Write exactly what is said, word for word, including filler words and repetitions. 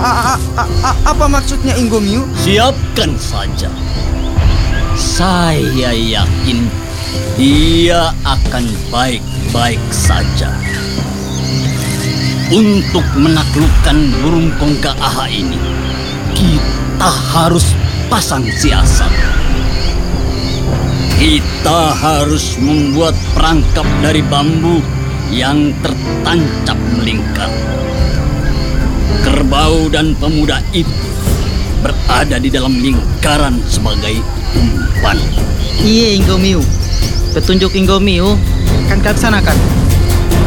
a- a- a- apa maksudnya Inggomiu? Siapkan saja. Saya yakin dia akan baik-baik saja. Untuk menaklukkan burung kongka aha ini, kita harus pasang siasat. Kita harus membuat perangkap dari bambu yang tertancap melingkar. Kerbau dan pemuda itu berada di dalam lingkaran sebagai umpan. Iya Inggomiu, petunjuk Inggomiu kan kelaksanakan.